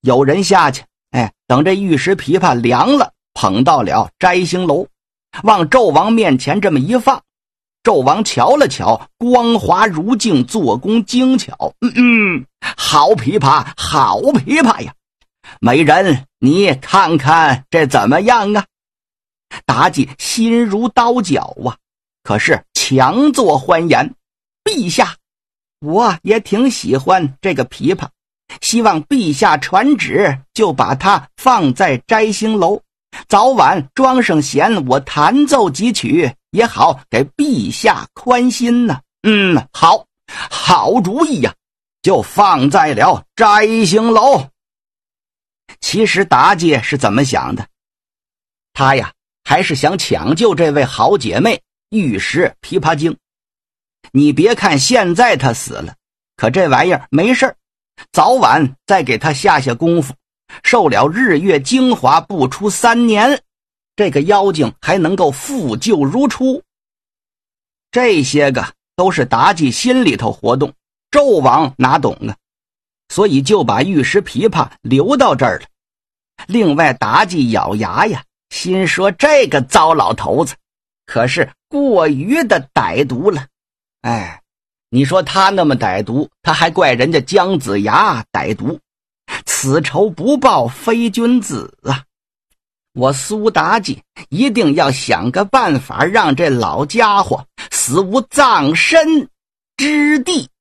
有人下去，等这玉石琵琶凉了，捧到了摘星楼，往纣王面前这么一放。纣王瞧了瞧，光滑如镜，做工精巧。好琵琶，好琵琶呀！美人，你看看这怎么样啊？妲己心如刀绞啊，可是强作欢颜。陛下，我也挺喜欢这个琵琶，希望陛下传旨，就把它放在摘星楼，早晚装上弦，我弹奏几曲，也好给陛下宽心呢。好，好主意呀，就放在了摘星楼。其实妲己是怎么想的？她呀，还是想抢救这位好姐妹玉石琵琶精。你别看现在她死了，可这玩意儿没事，早晚再给她下功夫，受了日月精华不出3年，这个妖精还能够复旧如初。这些个都是妲己心里头活动，纣王哪懂啊？所以就把玉石琵琶留到这儿了。另外妲己咬牙呀，心说这个糟老头子可是过于的歹毒了。你说他那么歹毒，他还怪人家姜子牙歹毒，此仇不报非君子啊！我苏妲己一定要想个办法，让这老家伙死无葬身之地。